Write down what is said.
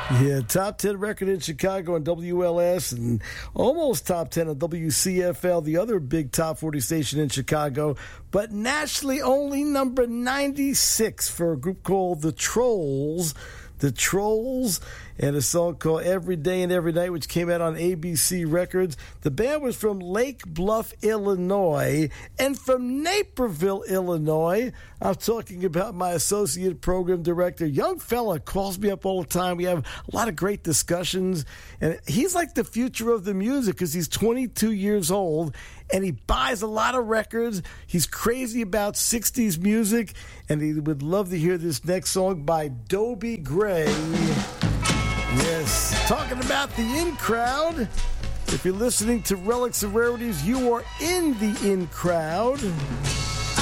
Yeah, top 10 record in Chicago on WLS and almost top 10 on WCFL, the other big top 40 station in Chicago, but nationally only number 96 for a group called The Trolls. The Trolls, and a song called Every Day and Every Night, which came out on ABC Records. The band was from Lake Bluff, Illinois, and from Naperville, Illinois. I'm talking about my associate program director. Young fella calls me up all the time. We have a lot of great discussions, and he's like the future of the music because he's 22 years old, and he buys a lot of records. He's crazy about 60s music, and he would love to hear this next song by Dobie Gray. Yes, talking about the in crowd. If you're listening to Relics and Rarities, you are in the in crowd.